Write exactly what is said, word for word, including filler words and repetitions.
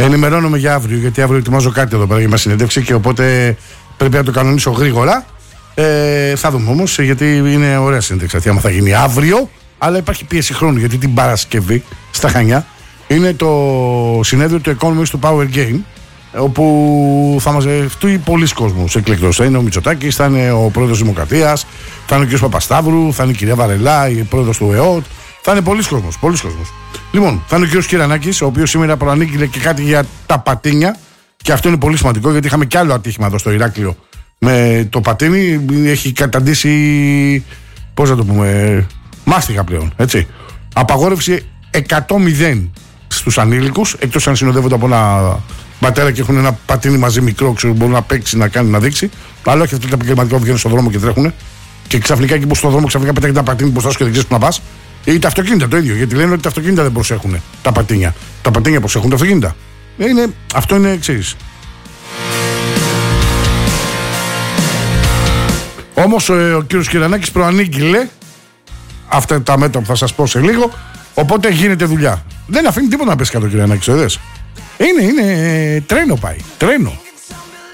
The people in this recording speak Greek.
Ενημερώνομαι για αύριο, γιατί αύριο ετοιμάζω κάτι εδώ πέρα για μια συνέντευξη και οπότε πρέπει να το κανονίσω γρήγορα. Ε, θα δούμε όμως, γιατί είναι ωραία συνέντευξη αυτή, άμα θα γίνει αύριο. Αλλά υπάρχει πίεση χρόνου, γιατί την Παρασκευή στα Χανιά είναι το συνέδριο του Economist του Power Game, όπου θα μαζευτεί πολλοί κόσμος εκλεκτός. Θα είναι ο Μητσοτάκης, θα είναι ο πρόεδρος της Δημοκρατίας, θα είναι ο κ. Παπασταύρου, θα είναι η κυρία Βαρελά, η πρόεδρος του ΕΟΤ. Θα είναι πολλοί κόσμος, πολλοί κόσμος. Λοιπόν, θα είναι ο κ. Κυρανάκης, ο οποίος σήμερα προανήγγειλε και κάτι για τα πατίνια. Και αυτό είναι πολύ σημαντικό, γιατί είχαμε κι άλλο ατύχημα εδώ στο Ηράκλειο με το πατίνι. Έχει καταντήσει, πώς να το πούμε, μάστιγα πλέον, έτσι. Απαγόρευση εκατό μηδέν στους ανήλικους, εκτός αν συνοδεύονται από ένα πατέρα και έχουν ένα πατίνι μαζί μικρό, ξέρω, μπορούν να παίξει, να κάνει, να δείξει. Αλλά όχι αυτό το επαγγελματικό που βγαίνουν στον δρόμο και τρέχουν. Και ξαφνικά εκεί που στον δρόμο ξαφνικά πετάει ένα πατίνι μπροστά σου και δεν ξέρει που να πα. Ή τα αυτοκίνητα το ίδιο. Γιατί λένε ότι τα αυτοκίνητα δεν προσέχουν τα πατίνια. Τα πατίνια προσέχουν τα αυτοκίνητα. Είναι, αυτό είναι εξής. Όμως ε, ο κύριος Κυρανάκης προανήγγειλε αυτά τα μέτρα που θα σας πω σε λίγο. Οπότε γίνεται δουλειά. Δεν αφήνει τίποτα να πέσει κάτω ο Κυρανάκης, εδες. Είναι, είναι, τρένο πάει. Τρένο.